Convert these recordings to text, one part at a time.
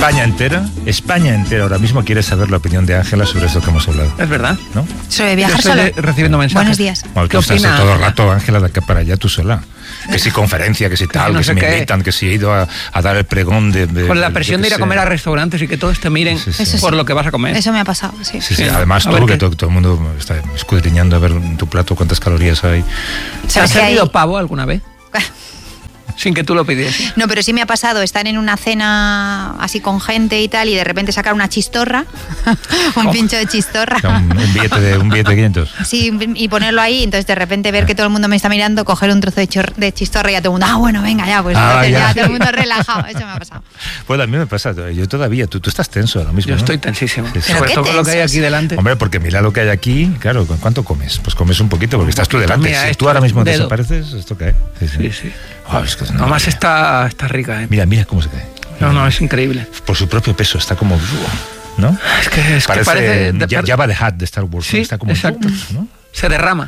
España entera ahora mismo quiere saber la opinión de Ángela sobre esto que hemos hablado. Es verdad, ¿no? Sobre viajar yo estoy solo. recibiendo mensajes. Buenos días. Bueno, ¿Qué tú estás opina? todo el rato, Ángela, de acá para allá tú sola. Que si conferencia, que si tal, no que sé si me qué. invitan, que si he ido a dar el pregón de Con la presión de ir a comer a restaurantes y que todos te miren Sí. por lo que vas a comer. Eso me ha pasado, sí. Sí, además A tú, ver que qué. todo el mundo está escudriñando a ver en tu plato cuántas calorías hay. ¿Te has ¿Sabes que servido hay- pavo alguna vez? Sin que tú lo pidieras. No, pero sí me ha pasado estar en una cena así con gente y tal y de repente sacar una chistorra, un pincho de chistorra. O sea, un billete de 500. Sí, y ponerlo ahí, entonces de repente ver que todo el mundo me está mirando, coger un trozo de chistorra y ya todo el mundo, bueno, venga ya, pues entonces ya todo el mundo relajado, eso me ha pasado. Pues a mí me pasa, yo todavía, tú estás tenso ahora mismo, Yo ¿no? estoy tensísimo. Sí, sí. Sobre ¿Pero todo qué con lo que hay tensos? aquí delante. Hombre, porque mira lo que hay aquí, claro, ¿cuánto comes? Pues comes un poquito, porque estás tú delante. Mira, Si esto tú ahora es mismo un dedo. desapareces, esto cae. Sí, sí. Es que es una Además maravilla. está rica, ¿eh? Mira cómo se cae. No, es increíble. Por su propio peso, está como... ¿no? Es que parece Jabba the Hutt de Star Wars. Sí, ¿no? Está como... exacto. ¿no? Se derrama.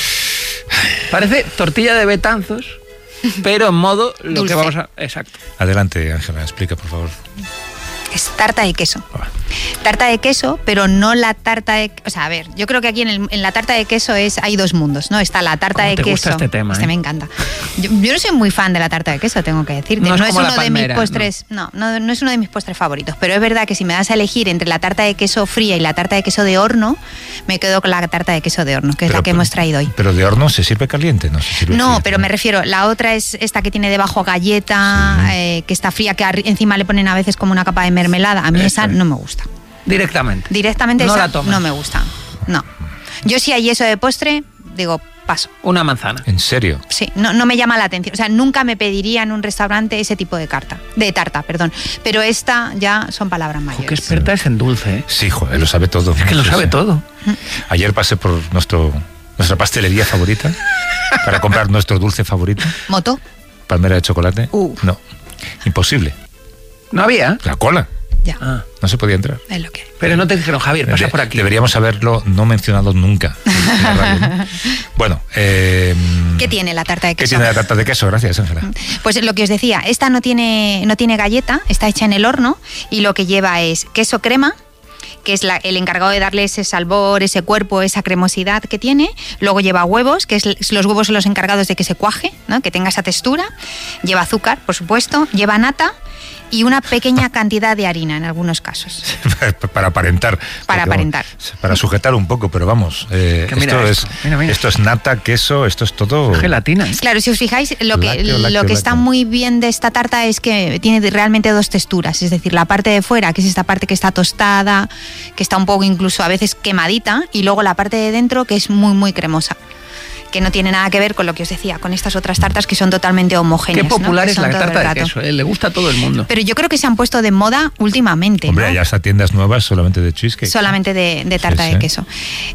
Parece tortilla de Betanzos, pero en modo lo Dulce. que vamos a... Exacto. Adelante, Ángela, explica, por favor. Es tarta de queso. Ah. Tarta de queso, pero no la tarta de... O sea, a ver, yo creo que aquí en la tarta de queso hay dos mundos, ¿no? Está la tarta ¿Cómo de te queso. gusta este tema, me eh? encanta. Yo no soy muy fan de la tarta de queso, tengo que decirte. No es como la uno de palmera, mis postres... No es uno de mis postres favoritos, pero es verdad que si me das a elegir entre la tarta de queso fría y la tarta de queso de horno, me quedo con la tarta de queso de horno, que es la que hemos traído hoy. Pero de horno se sirve caliente, ¿no? Se sirve No, fría, pero me refiero, la otra es esta que tiene debajo galleta, que está fría, que encima le ponen a veces como una capa de mermelada. A mí esa no me gusta. Directamente. Directamente No esa la tomas. no me gusta. No. Yo si hay eso de postre, digo, paso. Una manzana. ¿En serio? Sí, no me llama la atención. O sea, nunca me pediría en un restaurante ese tipo de tarta. Pero esta ya son palabras mayores. Qué experta es en dulce, ¿eh? Sí, joder, lo sabe todo. Es que lo Sí, sabe sí. todo. Ayer pasé por nuestra pastelería favorita para comprar nuestro dulce favorito, ¿Moto? palmera de chocolate. No, imposible. ¿No había? La cola, Ya, Ah. no se podía entrar. es lo que hay. Pero no te dijeron, Javier, pasa por aquí. Deberíamos haberlo no mencionado nunca en la radio, ¿no? Bueno, ¿Qué tiene la tarta de ¿qué queso? tiene la tarta de queso? Gracias, Ángela. Pues lo que os decía, esta no tiene galleta, está hecha en el horno y lo que lleva es queso crema, que es el encargado de darle ese sabor, ese cuerpo, esa cremosidad que tiene. Luego lleva huevos, que los huevos son los encargados de que se cuaje, ¿no? Que tenga esa textura. Lleva azúcar, por supuesto. Lleva nata y una pequeña cantidad de harina en algunos casos. Para aparentar. Para porque, aparentar. vamos, para sujetar un poco, pero vamos. mira esto esto, mira. es nata, queso, esto es todo. Gelatina. Claro, si os fijáis, lo Lácteo, que está lácteo. muy bien de esta tarta es que tiene realmente dos texturas. Es decir, la parte de fuera, que es esta parte que está tostada, que está un poco incluso a veces quemadita, y luego la parte de dentro que es muy, muy cremosa. Que no tiene nada que ver con lo que os decía, con estas otras tartas que son totalmente homogéneas. Qué popular ¿no? Que es son la todo el tarta de rato. queso, ¿eh? Le gusta a todo el mundo. Pero yo creo que se han puesto de moda últimamente. Hombre, ¿no? ya hasta tiendas nuevas solamente de cheesecake. Solamente de tarta Sí, de sí. queso.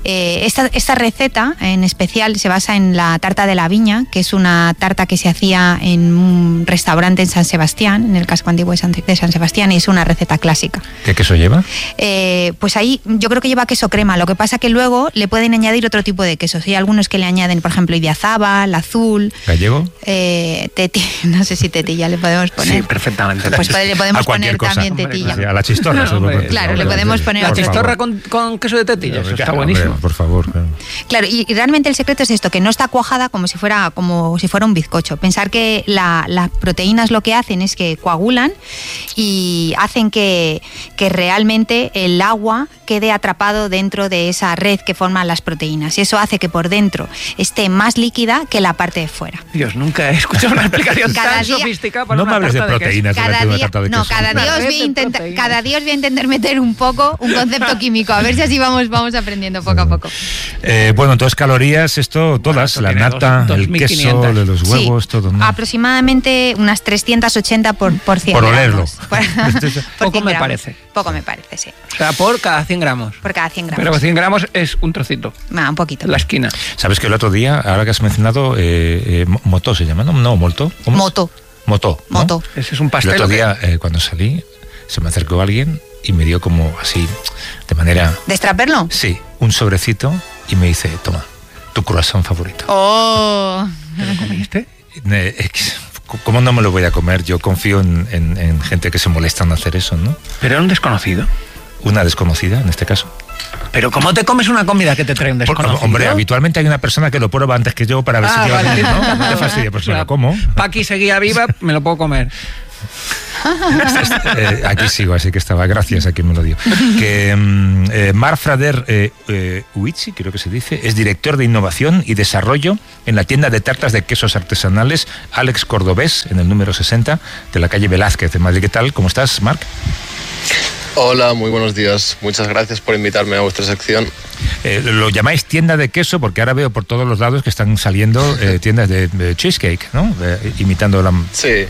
Esta receta en especial se basa en la tarta de la viña, que es una tarta que se hacía en un restaurante en San Sebastián, en el casco antiguo de San Sebastián, y es una receta clásica. ¿Qué queso lleva? Pues ahí yo creo que lleva queso crema, lo que pasa que luego le pueden añadir otro tipo de quesos. Hay algunos que le añaden, por ejemplo, idiazaba, azul, ¿Gallego? no sé si tetilla le podemos poner. Sí, perfectamente. Pues le A podemos cualquier poner cosa. también Hombre, tetilla. Sí, a la chistorra. se lo Hombre, puede- claro, le Hombre, podemos poner La por chistorra favor. con queso de tetilla, eso está Claro, buenísimo. hombre, por favor. Claro. Claro, y realmente el secreto es esto, que no está cuajada como si fuera un bizcocho. Pensar que las proteínas lo que hacen es que coagulan y hacen que realmente el agua quede atrapado dentro de esa red que forman las proteínas. Y eso hace que por dentro esté más líquida que la parte de fuera. Dios, nunca he escuchado una explicación Cada tan día- sofisticada para No una me hables de tarta proteínas Cada delante de una día, tarta de no, queso. cada día os Una voy a red de intentar, proteínas. cada día os voy a intentar meter un poco un concepto químico, a ver si así vamos aprendiendo poco a poco. Bueno, entonces calorías, esto todas, esto la tiene nata, el 2500. queso, los huevos, Sí, todo, ¿no? aproximadamente unas 380 por 100 Por gramos. olerlo. Por Poco 100 me gramos. parece. Poco me parece, sí. O sea, por cada 100 gramos. Por cada 100 gramos. Pero 100 gramos es un trocito. Un poquito. En la esquina. ¿Sabes que el otro día, ahora que has mencionado, Moto se llama, ¿no? No, Molto. ¿Cómo es? Moto. Moto. ¿no? Moto. Ese es un El pastel. otro ¿o qué? día, cuando salí, se me acercó alguien y me dio como así, de manera... ¿Destraperlo? Sí, un sobrecito y me dice, toma, tu croissant favorito. ¡Oh! ¿Te lo comiste? ¿Cómo no me lo voy a comer? Yo confío en gente que se molesta en hacer eso, ¿no? Pero era un desconocido. Una desconocida, en este caso. ¿Pero cómo te comes una comida que te trae un desconocido? Hombre, habitualmente hay una persona que lo prueba antes que yo para ver si lleva bien, ¿no? No te fastidia, pues me lo como. Paqui seguía viva, me lo puedo comer. Aquí sigo, así que estaba. Gracias a quien me lo dio. Que Marc Frader Uichi, creo que se dice, es director de innovación y desarrollo en la tienda de tartas de quesos artesanales Alex Cordobés, en el número 60 de la calle Velázquez de Madrid. ¿Qué tal? ¿Cómo estás, Marc? Hola, muy buenos días. Muchas gracias por invitarme a vuestra sección. Lo llamáis tienda de queso porque ahora veo por todos los lados que están saliendo tiendas de cheesecake, ¿no? Imitando la...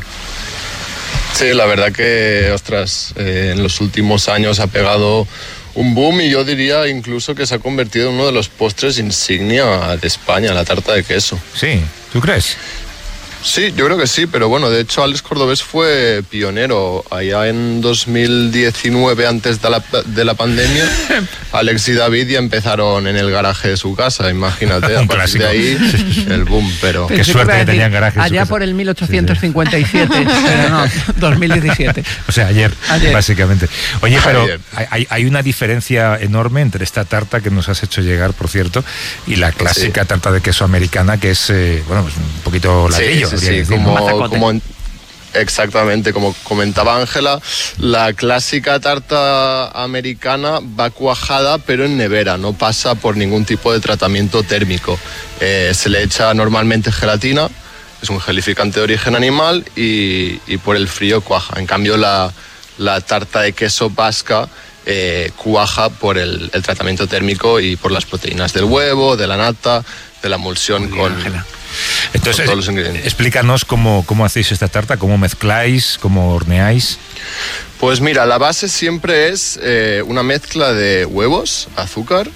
Sí, la verdad que, ostras, en los últimos años ha pegado un boom y yo diría incluso que se ha convertido en uno de los postres insignia de España, la tarta de queso. Sí, ¿tú crees? Sí, yo creo que sí, pero bueno, de hecho Alex Cordobés fue pionero. Allá en 2019, antes de la pandemia, Alex y David ya empezaron en el garaje de su casa, imagínate, a partir de ahí el boom, pero... Qué suerte que tenían garaje. Allá por el 1857, sí. Pero no, 2017. O sea, ayer. Básicamente. Oye, pero hay una diferencia enorme entre esta tarta que nos has hecho llegar, por cierto, y la clásica tarta de queso americana, que es, bueno, pues un poquito ladrillo. Sí, exactamente, como comentaba Ángela, la clásica tarta americana va cuajada pero en nevera, no pasa por ningún tipo de tratamiento térmico. Se le echa normalmente gelatina, es un gelificante de origen animal y por el frío cuaja. En cambio la tarta de queso vasca cuaja por el tratamiento térmico y por las proteínas del huevo, de la nata, de la emulsión con... Entonces, todos los ingredientes. Explícanos cómo hacéis esta tarta, cómo mezcláis, cómo horneáis. Pues mira, la base siempre es una mezcla de huevos, azúcar,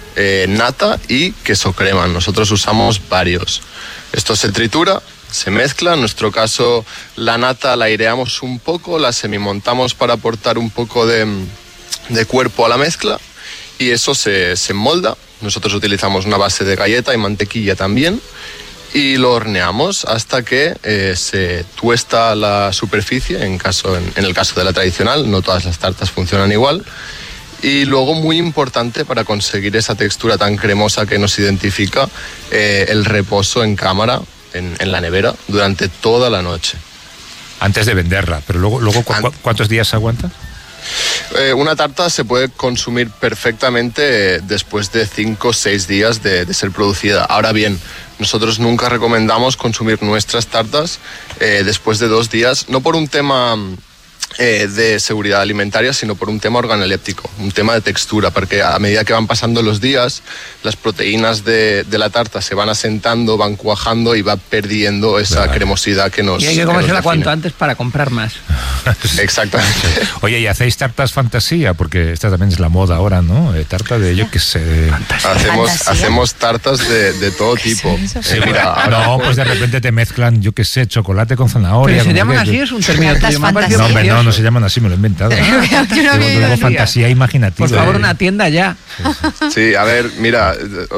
nata y queso crema. Nosotros usamos varios. Esto se tritura, se mezcla. En nuestro caso, la nata la aireamos un poco, la semimontamos para aportar un poco de cuerpo a la mezcla y eso se molda. Nosotros utilizamos una base de galleta y mantequilla también. Y lo horneamos hasta que se tuesta la superficie, en el caso de la tradicional, no todas las tartas funcionan igual. Y luego, muy importante para conseguir esa textura tan cremosa que nos identifica, el reposo en cámara, en la nevera, durante toda la noche. Antes de venderla, pero luego ¿cuántos días aguanta? Una tarta se puede consumir perfectamente después de 5 o 6 días de ser producida. Ahora bien, nosotros nunca recomendamos consumir nuestras tartas después de 2 días, no por un tema de seguridad alimentaria, sino por un tema organoléptico, un tema de textura, porque a medida que van pasando los días, las proteínas de la tarta se van asentando, van cuajando y va perdiendo esa cremosidad que nos... Y hay que comérsela cuanto antes para comprar más. Exactamente. Oye, ¿y hacéis tartas fantasía? Porque esta también es la moda ahora, ¿no? Tarta de, yo qué sé... Hacemos tartas de todo tipo. Sí, mira, no, pues de repente te mezclan, yo qué sé, chocolate con zanahoria. ¿Pero se llaman así? ¿Es un término tuyo? No, hombre, no se llaman así, me lo he inventado. Luego fantasía imaginativa. Por favor, una tienda ya. Sí, a ver, mira,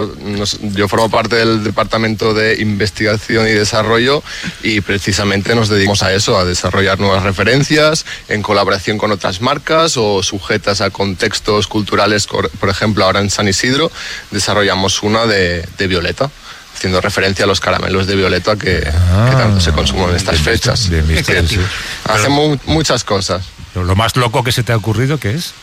yo formo parte del Departamento de Investigación y Desarrollo y precisamente nos dedicamos a eso, a desarrollar nuevas referencias en colaboración con otras marcas o sujetas a contextos culturales. Por ejemplo, ahora en San Isidro desarrollamos una de Violeta, haciendo referencia a los caramelos de Violeta que tanto se consumen en estas fechas. Hacemos muchas cosas. Lo más loco que se te ha ocurrido, ¿qué es?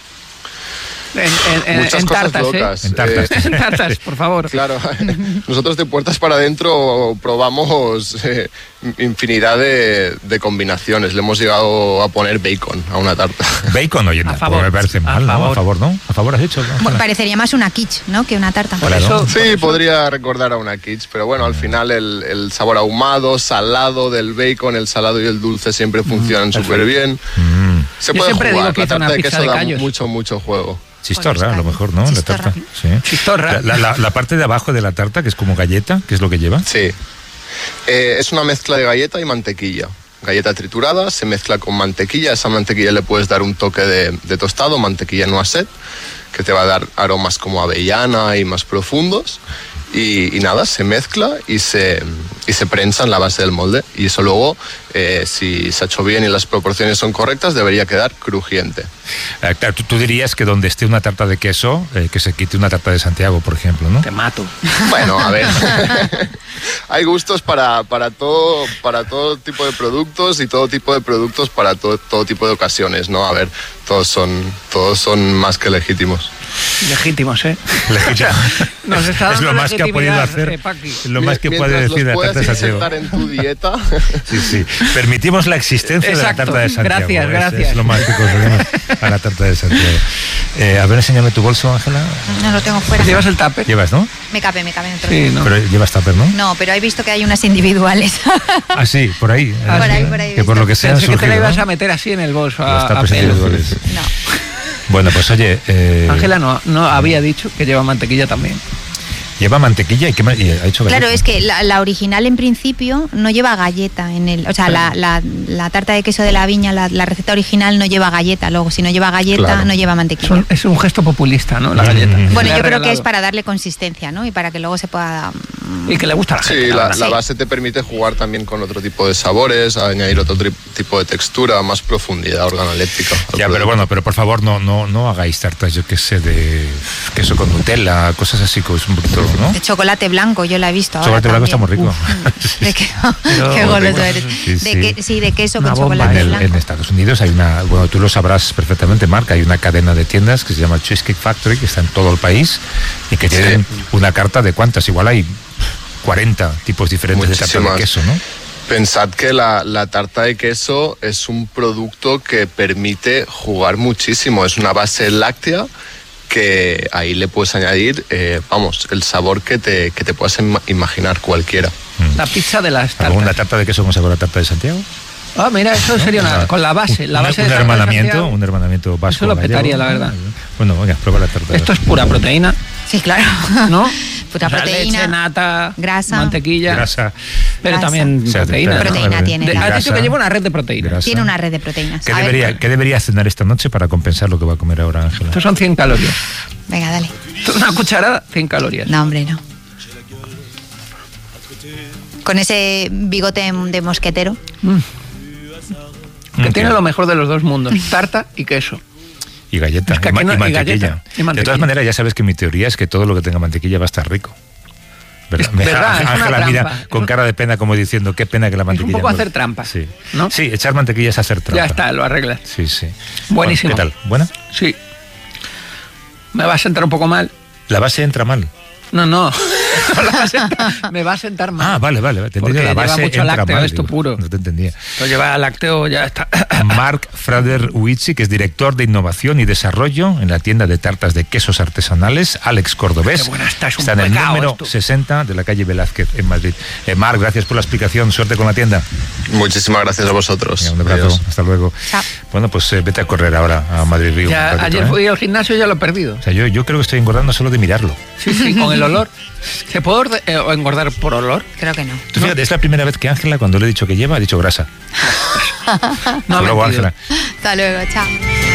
Muchas cosas tartas, locas. En tartas. En tartas, por favor. Claro, nosotros de puertas para adentro probamos infinidad de combinaciones. Le hemos llegado a poner bacon a una tarta. Bacon, oye, me parece mal, ¿no? A favor, ¿no? A favor has hecho. Bueno, parecería más una quiche, ¿no? Que una tarta. Por eso, sí, podría recordar a una quiche, pero bueno, al final el sabor ahumado, salado del bacon, el salado y el dulce siempre funcionan súper bien. Se puede jugar, la tarta de queso da mucho juego. Chistorra, a lo mejor, ¿no? Chistorra. La tarta. Sí. Chistorra. La parte de abajo de la tarta, que es como galleta, ¿qué es lo que lleva? Sí. Es una mezcla de galleta y mantequilla. Galleta triturada, se mezcla con mantequilla. A esa mantequilla le puedes dar un toque de tostado, mantequilla noisette, que te va a dar aromas como avellana y más profundos. y nada, se mezcla y se prensa en la base del molde. Y eso luego, si se ha hecho bien y las proporciones son correctas, debería quedar crujiente. Claro, tú dirías que donde esté una tarta de queso, que se quite una tarta de Santiago, por ejemplo, ¿no? Te mato. Bueno, a ver, hay gustos para todo tipo de productos y todo tipo de productos para todo tipo de ocasiones, ¿no? A ver, todos son más que legítimos. Legítimos, ¿eh? Nos está dando es lo más que ha podido hacer, lo más que puede decir la tarta de Santiago. Mientras en tu dieta. Sí. Permitimos la existencia Exacto. de la tarta de Santiago. Gracias. Es lo más que conseguimos a la tarta de Santiago. A ver, enséñame tu bolso, Ángela. No lo tengo fuera. ¿Llevas el tupper? ¿Llevas, no? Me cabe. Sí, ¿no? Pero llevas tupper, ¿no? No, pero he visto que hay unas individuales. Ah, sí, por ahí. Por ahí. Que por lo que sea Pensé que te la ibas ¿no? a meter así en el bolso. Los tuppers individuales. No. Bueno, pues oye... Ángela no había dicho que lleva mantequilla también. Lleva mantequilla y ha hecho galleta. Claro, es que la original en principio no lleva galleta en el, o sea, la tarta de queso de la viña, la receta original no lleva galleta. Luego, si no lleva galleta, claro, no lleva mantequilla. Es un gesto populista, ¿no? La galleta. Bueno, yo creo que es para darle consistencia, ¿no? Y para que luego se pueda... Y que le gusta a la gente. Sí, la base te permite jugar también con otro tipo de sabores, añadir otro tipo de textura, más profundidad organoléptica. Ya, pero bueno, pero por favor no hagáis tartas, yo qué sé, de queso con Nutella, cosas así, pues un poquito, ¿no? De chocolate blanco, yo la he visto. Chocolate blanco está muy rico. Qué goloso eres. De queso Una con bomba. chocolate blanco. En Estados Unidos hay una, bueno, tú lo sabrás perfectamente, Marc, hay una cadena de tiendas que se llama Cheesecake Factory, que está en todo el país y que tienen una carta de cuántas, igual hay 40 tipos diferentes de tarta de queso, ¿no? Pensad que la tarta de queso es un producto que permite jugar muchísimo, es una base láctea que ahí le puedes añadir, el sabor que te puedas imaginar cualquiera. La pizza de las tartas. ¿Alguna tarta de queso con sabor a tarta de Santiago? Ah, mira, eso sería con la base. La base un hermanamiento vasco. Eso lo petaría, la verdad. Bueno, venga, prueba la tarta. Esto es pura proteína. Sí, claro. ¿No? Pura proteína. Leche, nata, grasa, mantequilla. Grasa. Pero grasa. también proteína. Proteína tiene. Has dicho que lleva una red de proteínas. Grasa. Tiene una red de proteínas. ¿Qué debería cenar esta noche para compensar lo que va a comer ahora Ángela? Estos son 100 calorías. Venga, dale. Esto es una cucharada, 100 calorías. No, hombre, no. Con ese bigote de mosquetero. Que tiene lo mejor de los dos mundos, tarta y queso. Y galleta, Es que y aquí no- y mantequilla. galleta, y mantequilla. De todas maneras, ya sabes que mi teoría es que todo lo que tenga mantequilla va a estar rico. ¿Verdad? Es verdad, es una Ángela trampa. mira con cara de pena como diciendo, qué pena que la Es un mantequilla... poco no- hacer trampa, Sí. ¿no? Sí, echar mantequilla es hacer trampa. Ya está, lo arreglas. Sí. Buenísimo. Bueno, ¿qué tal? ¿Buena? Sí. Me va a sentar un poco mal. La base entra mal. No. Me va a sentar mal. Ah, vale. Te Porque entendí, la lleva base mucho entra lácteo, mal. esto puro. No te entendía. Lo lleva lácteo, ya está. Marc Frader Huitzi, que es director de innovación y desarrollo en la tienda de tartas de quesos artesanales Alex Cordobés. Qué buena está, es un en el pecado número esto. 60 de la calle Velázquez en Madrid. Marc, gracias por la explicación. Suerte con la tienda. Muchísimas gracias a vosotros. Venga, un abrazo. Adiós. Hasta luego. Chao. Bueno, pues vete a correr ahora a Madrid-Río. Ya, un ratito, ayer fui al gimnasio y ya lo he perdido. O sea, yo creo que estoy engordando solo de mirarlo. Sí, con el olor. ¿Se puede engordar por olor? Creo que no. Tú fíjate, es la primera vez que Ángela, cuando le he dicho que lleva, ha dicho grasa. No ha Hasta luego, mentido. Ángela. Hasta luego, chao.